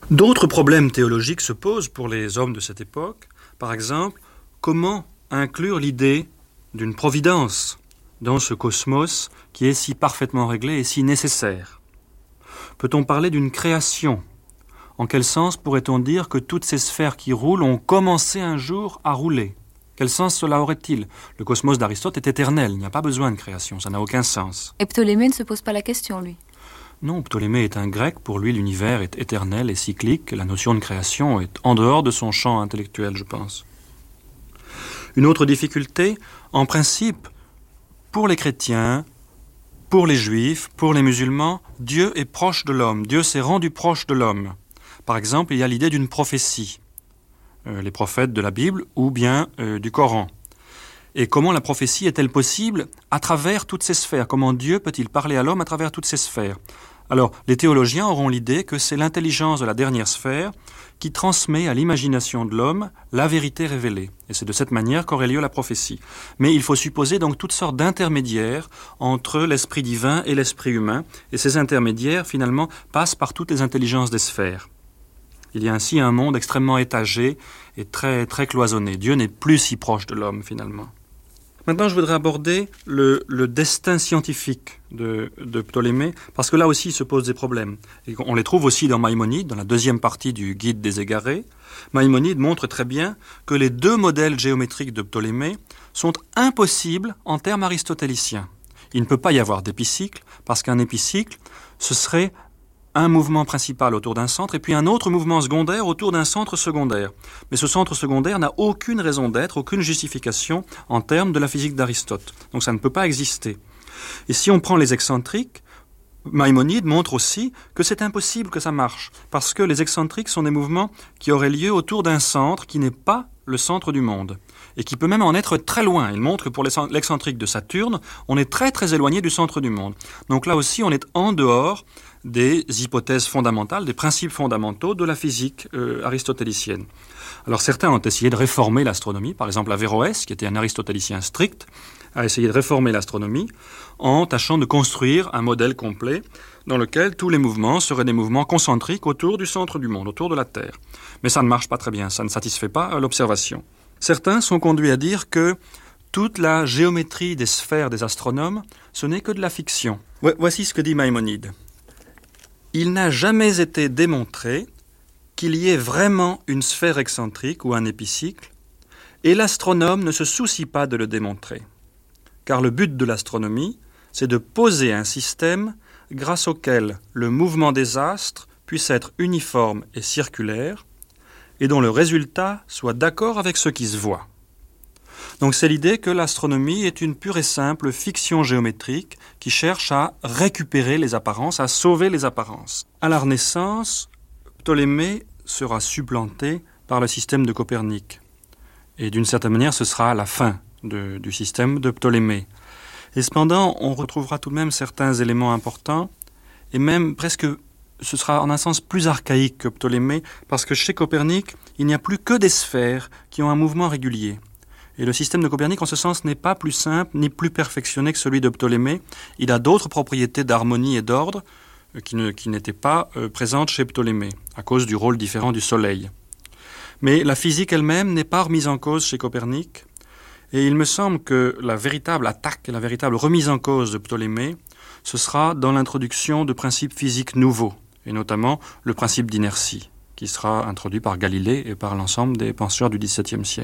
D'autres problèmes théologiques se posent pour les hommes de cette époque. Par exemple, comment inclure l'idée d'une providence dans ce cosmos qui est si parfaitement réglé et si nécessaire? Peut-on parler d'une création? En quel sens pourrait-on dire que toutes ces sphères qui roulent ont commencé un jour à rouler? Quel sens cela aurait-il? Le cosmos d'Aristote est éternel, il n'y a pas besoin de création, ça n'a aucun sens. Et Ptolémée ne se pose pas la question, lui. Non, Ptolémée est un grec, pour lui l'univers est éternel et cyclique, la notion de création est en dehors de son champ intellectuel, je pense. Une autre difficulté, en principe, pour les chrétiens, pour les juifs, pour les musulmans, Dieu est proche de l'homme, Dieu s'est rendu proche de l'homme. Par exemple, il y a l'idée d'une prophétie, les prophètes de la Bible ou bien du Coran. Et comment la prophétie est-elle possible à travers toutes ces sphères? Comment Dieu peut-il parler à l'homme à travers toutes ces sphères? Alors, les théologiens auront l'idée que c'est l'intelligence de la dernière sphère qui transmet à l'imagination de l'homme la vérité révélée. Et c'est de cette manière qu'aurait lieu la prophétie. Mais il faut supposer donc toutes sortes d'intermédiaires entre l'esprit divin et l'esprit humain. Et ces intermédiaires, finalement, passent par toutes les intelligences des sphères. Il y a ainsi un monde extrêmement étagé et très, très cloisonné. Dieu n'est plus si proche de l'homme, finalement. Maintenant, je voudrais aborder le destin scientifique de Ptolémée, parce que là aussi, il se pose des problèmes. Et on les trouve aussi dans Maïmonide, dans la deuxième partie du Guide des égarés. Maïmonide montre très bien que les deux modèles géométriques de Ptolémée sont impossibles en termes aristotéliciens. Il ne peut pas y avoir d'épicycle, parce qu'un épicycle, ce serait un mouvement principal autour d'un centre et puis un autre mouvement secondaire autour d'un centre secondaire. Mais ce centre secondaire n'a aucune raison d'être, aucune justification en termes de la physique d'Aristote. Donc ça ne peut pas exister. Et si on prend les excentriques, Maïmonide montre aussi que c'est impossible que ça marche, parce que les excentriques sont des mouvements qui auraient lieu autour d'un centre qui n'est pas le centre du monde, et qui peut même en être très loin. Il montre que pour l'excentrique de Saturne, on est très très éloigné du centre du monde. Donc là aussi, on est en dehors des hypothèses fondamentales, des principes fondamentaux de la physique aristotélicienne. Alors certains ont essayé de réformer l'astronomie, par exemple Averroès, qui était un aristotélicien strict, a essayé de réformer l'astronomie en tâchant de construire un modèle complet dans lequel tous les mouvements seraient des mouvements concentriques autour du centre du monde, autour de la Terre. Mais ça ne marche pas très bien, ça ne satisfait pas l'observation. Certains sont conduits à dire que toute la géométrie des sphères des astronomes, ce n'est que de la fiction. Voici ce que dit Maïmonide. Il n'a jamais été démontré qu'il y ait vraiment une sphère excentrique ou un épicycle, et l'astronome ne se soucie pas de le démontrer. Car le but de l'astronomie, c'est de poser un système grâce auquel le mouvement des astres puisse être uniforme et circulaire, et dont le résultat soit d'accord avec ce qui se voit. Donc c'est l'idée que l'astronomie est une pure et simple fiction géométrique qui cherche à récupérer les apparences, à sauver les apparences. À la Renaissance, Ptolémée sera supplanté par le système de Copernic. Et d'une certaine manière, ce sera la fin du système de Ptolémée. Et cependant, on retrouvera tout de même certains éléments importants, et même presque, ce sera en un sens plus archaïque que Ptolémée, parce que chez Copernic, il n'y a plus que des sphères qui ont un mouvement régulier. Et le système de Copernic, en ce sens, n'est pas plus simple ni plus perfectionné que celui de Ptolémée. Il a d'autres propriétés d'harmonie et d'ordre qui n'étaient pas présentes chez Ptolémée, à cause du rôle différent du Soleil. Mais la physique elle-même n'est pas remise en cause chez Copernic. Et il me semble que la véritable attaque, la véritable remise en cause de Ptolémée, ce sera dans l'introduction de principes physiques nouveaux, et notamment le principe d'inertie, qui sera introduit par Galilée et par l'ensemble des penseurs du XVIIe siècle.